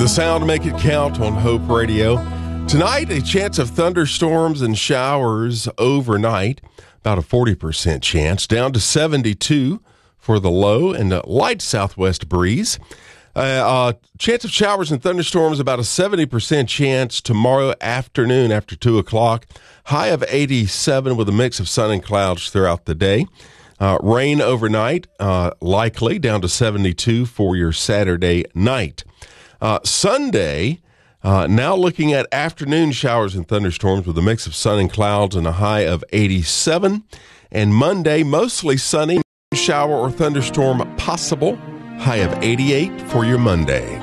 The sound make it count on Hope Radio. Tonight, a chance of thunderstorms and showers overnight, about a 40% chance, down to 72 for the low and a light southwest breeze. Chance of showers and thunderstorms, about a 70% chance tomorrow afternoon after 2 o'clock. High of 87 with a mix of sun and clouds throughout the day. Rain overnight, likely down to 72 for your Saturday night. Sunday, now looking at afternoon showers and thunderstorms with a mix of sun and clouds and a high of 87. And Monday, mostly sunny, shower or thunderstorm possible, high of 88 for your Monday.